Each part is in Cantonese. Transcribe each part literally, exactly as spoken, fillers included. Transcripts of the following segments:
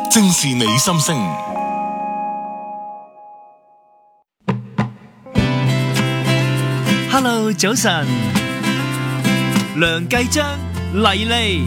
正是你心聲。 Hello， 早晨，梁繼章嚟嚟。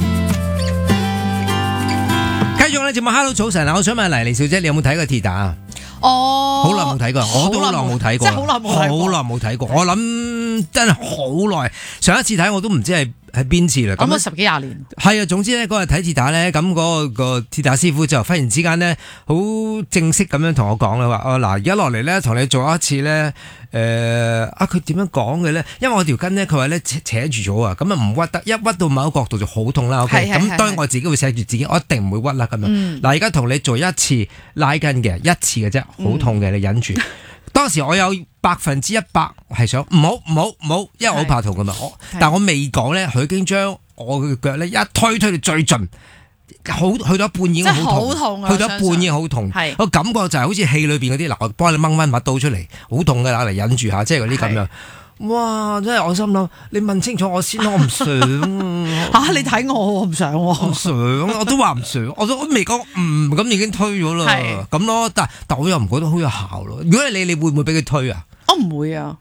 繼續我哋節目 Hello 早晨啊！我想問黎黎小姐，你有冇睇過鐵打啊？ 哦， 好耐冇睇過，我都好耐冇睇過， 真係好耐冇睇過， 好耐冇睇過。我諗真係好耐，上一次睇我都唔知係係邊次啦。 咁啊十幾廿年。 係啊，總之咧嗰日睇鐵打咧，咁嗰個個鐵打師傅就忽然之間咧，好正式咁樣同我講啦，話哦嗱，而家落嚟咧，同你做一次咧。誒、呃、啊！佢點樣講嘅咧？因為我條筋咧，佢話咧扯扯住咗啊，咁啊唔屈得，一屈到某個角度就好痛啦。OK，咁當然我自己會錫住自己，我一定唔會屈啦咁樣。嗱、嗯，而家同你做一次拉筋嘅，一次嘅啫，好痛嘅，你忍住。嗯、當時我有百分之一百係想唔好唔好唔好，因為我好怕痛噶嘛。我但我未講咧，佢已經將我嘅腳咧一推推到最盡。好去到一半已經好痛，去到一半已經好痛，個感覺就係好似戲裏邊嗰啲嗱，我幫你掹翻把刀出嚟，好痛嘅，嚟忍住下，即係嗰啲咁樣。哇！真係我心諗，你問清楚我先，我唔想嚇、啊、你睇我，我唔想，我唔想，我都話唔想，我都我未講唔咁已經推咗啦，咁咯。但但我又唔覺得好有效咯。如果係你，你會唔會俾佢推啊？ 我唔會啊。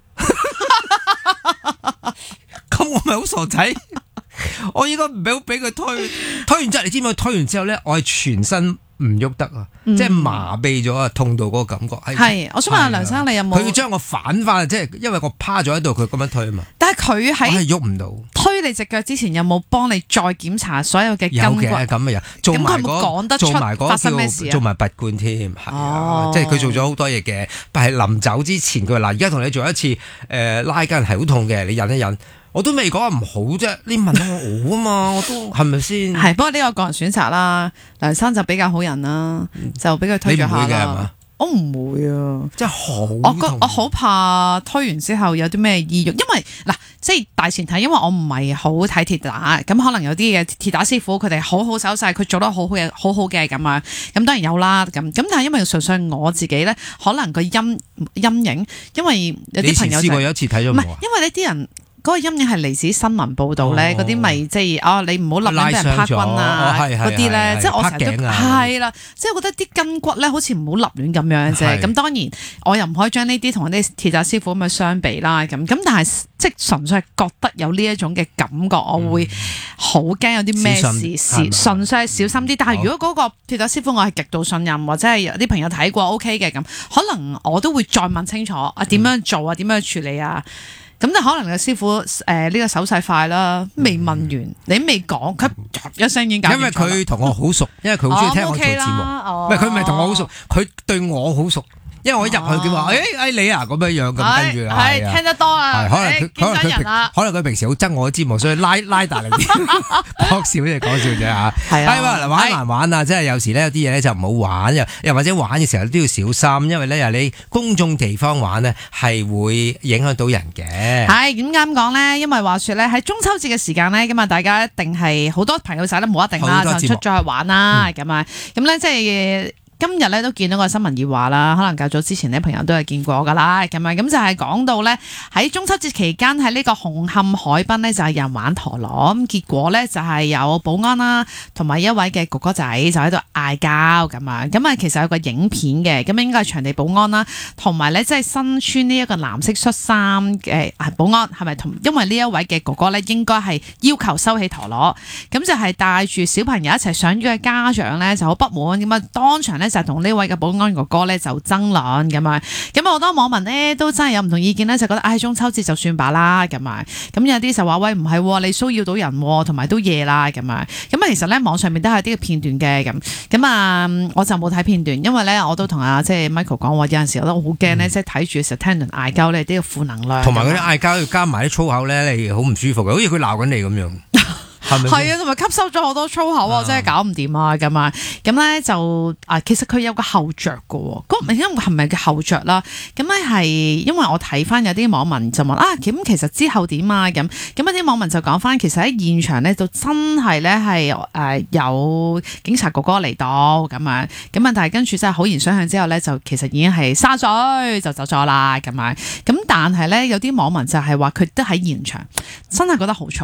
咁我咪好傻仔。我應該唔俾俾佢推，推完之後你知唔知？推完之後咧，我係全身唔喐得啊，嗯、即係麻痹咗啊，痛到嗰個感覺。 係，我想問下梁生，你有冇？ 佢要將我反翻，即係因為我趴咗喺度，佢咁樣推啊嘛。 但係佢喺係喐唔到。 推你隻腳之前，有冇幫你再檢查所有嘅筋骨？ 有嘅，咁嘅人做埋嗰、那個、做埋嗰叫做埋拔罐添，係啊，哦、即係佢做咗好多嘢嘅。但係臨走之前，佢話嗱，而家同你做一次誒、呃、拉筋係好痛嘅，你忍一忍。我都未講唔好啫，你問下我啊嘛，我都係咪先？係， 不過呢個個人選擇啦。梁生就比較好人啦，就俾佢推咗下啦。我唔會啊， 真係好。 我我好怕推完之後有啲咩意欲，因為嗱，即係大前提，因為我唔係好睇鐵打，咁可能有啲嘅鐵打師傅佢哋好好手勢，佢做得好好嘅，好好嘅咁樣，咁當然有啦，咁咁但係因為純粹我自己咧，可能個陰陰影，因為有啲朋友就試過有一次睇咗唔係， 因為呢啲人。嗰個陰影係嚟自新聞報導咧，嗰啲咪即係哦，你唔好立亂俾人拍筋啊，嗰啲咧，即係我成日都係啦，即係覺得啲筋骨咧好似唔好立亂咁樣啫。咁當然我又唔可以將呢啲同啲鐵打師傅咁樣相比啦。咁咁但係即係純粹係覺得有呢一種嘅感覺，我會好驚有啲咩事事，純粹係小心啲。但係如果嗰個鐵打師傅我係極度信任，或者係有啲朋友睇過 OK 嘅咁，可能我都會再問清楚啊點樣做啊，點樣處理啊。咁但可能個師傅誒呢、呃這個手勢快啦，未問完、嗯、你未講，佢一聲已經搞掂咗。因為佢同我好熟，因為佢好中意聽我做節目。唔係佢唔係同我好熟，佢對我好熟。因為我一入去佢話誒誒你啊咁樣樣咁跟住係聽得多啊， 可能佢可能佢可能佢平時好憎我嘅節目，所以拉拉大力啲講笑啫，講笑啫嚇。係啊，玩還玩啊，即係有時咧有啲嘢咧就唔好玩，又又或者玩嘅時候都要小心，因為咧由你公眾地方玩咧係會影響到人嘅。 係點解咁講咧？因為話説咧喺中秋節嘅時間咧，咁啊大家一定係好多朋友仔都冇一定啦，就出咗去玩啦咁啊，咁咧即係。今日咧都見到個新聞熱話啦，可能較早之前啲朋友都係見過㗎啦，咁樣咁就係講到咧喺中秋節期間喺呢個紅磡海濱咧就係有人玩陀螺，咁結果咧就係有保安啦同埋一位嘅哥哥仔就喺度嗌交咁樣，咁啊其實有個影片嘅，咁應該係場地保安啦，同埋咧即係身穿呢一個藍色恤衫嘅保安係咪同？因為呢一位嘅哥哥咧應該係要求收起陀螺，咁就係帶住小朋友一齊上咗嘅家長咧就好不滿，咁啊當場咧。就同呢位嘅保安哥哥咧就爭論咁啊，咁好多網民咧都真係有唔同意見咧，就覺得唉、哎、中秋節就算罷啦咁啊，咁有啲就話喂唔係，你騷擾到人同埋都夜啦咁啊，咁啊其實咧網上面都係啲片段嘅咁，咁啊我就冇睇片段，因為咧我都同阿即係 Michael 講話，有陣時我都好驚咧，即係睇住嘅時候聽人嗌交咧啲負能量， 同埋嗰啲嗌交要加埋啲粗口咧，你好唔舒服嘅，好似佢鬧緊你咁樣。 係啊，同埋吸收咗好多粗口啊，真係搞唔掂啊咁啊，咁咧就啊，其實佢有個後着嘅喎，嗰唔知係咪叫後着啦？咁咧係因為我睇翻有啲網民就問啊，咁其實之後點啊？咁咁一啲網民就講翻，其實喺現場咧就真係咧係誒有警察哥哥嚟到咁啊，咁啊但係跟住真係好言相向之後咧，就其實已經係沙水就走咗啦咁啊，咁但係咧有啲網民就係話佢都喺現場，真係覺得好嘈。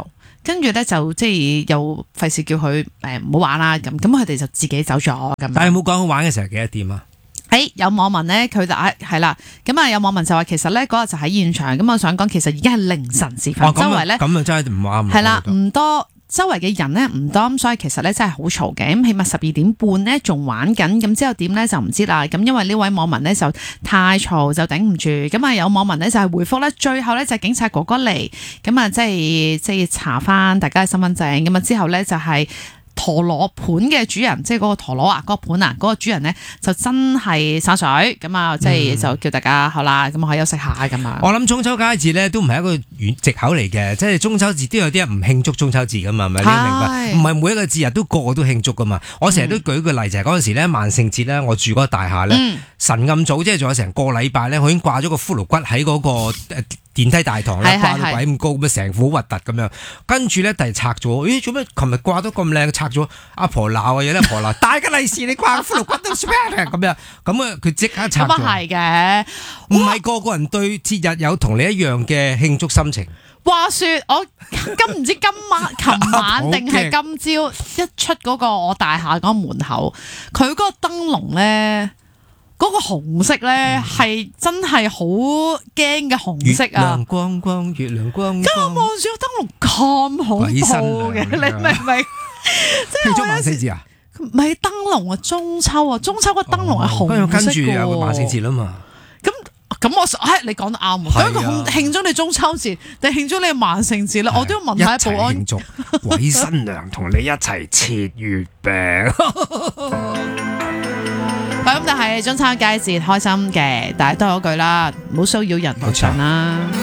跟住咧就即係又費事叫佢誒唔好玩啦咁，咁佢哋就自己走咗咁。 但係冇講好玩嘅時候幾多點啊？ 誒、欸、有網民咧，佢就係係啦，咁啊有網民就話其實咧嗰日就喺現場，咁我想講其實已經係凌晨時分， 哦、 周圍咧咁啊真係唔啱。 係啦，唔多。周圍嘅人咧唔多，咁所以其實咧真係好嘈嘅。咁起碼十二點半咧仲玩緊，咁之後點咧就唔知啦。咁因為呢位網民咧就太嘈就頂唔住，咁啊有網民咧就係回覆咧，最後咧就係警察哥哥嚟，咁啊即係即係查翻大家嘅身份證，咁啊之後咧就係、是。陀螺盤嘅主人，即係嗰個陀螺啊，嗰、那個盤啊，嗰、那個主人咧就真係灑水，咁啊，即係就叫大家好啦，咁可以休息下咁啊。 我諗中秋佳節咧都唔係一個藉口嚟嘅，即係中秋節都有啲人唔慶祝中秋節噶嘛，係咪？你要明白，唔係每一個節日都個個都慶祝噶嘛。我成日都舉個例就係嗰陣時咧，萬聖節咧，我住嗰個大廈咧，嗯、神咁早，即係仲有成個禮拜咧，我已經掛咗個骷髏骨喺嗰、那個誒電梯大堂咧，掛到鬼咁高，咁啊成副好核突咁樣。跟住咧，第日拆咗，咦做咩？琴日掛得咁靚，拆咗，阿婆鬧啊，有啲阿婆鬧，大吉利是你掛骷髏骨都算咩咁樣？咁啊，佢即刻拆咗。咁啊係嘅，唔係個個人對節日有同你一樣嘅慶祝心情。 話說我今唔知今晚、琴晚定係今朝一出嗰個我大廈嗰個門口，佢嗰個燈籠咧。嗰個紅色咧係真係好驚嘅紅色啊！月亮光光，月亮光光。咁我望住個燈籠咁恐怖嘅，你明唔明？即係萬聖節啊？ 唔係燈籠啊，中秋啊，中秋個燈籠係紅色嘅。 跟住有個萬聖節啦嘛。 咁咁我唉，你講得啱喎。咁佢慶祝你中秋節定慶祝你萬聖節咧？我都要問下保安。 慶祝，位新娘同你一齊切月餅。 咁但係中秋佳節開心嘅，但係都係嗰句啦，唔好騷擾人群啦。